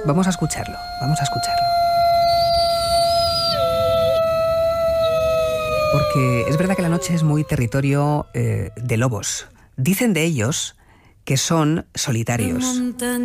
Vamos a escucharlo, vamos a escucharlo. Porque es verdad que la noche es muy territorio de lobos. Dicen de ellos que son solitarios.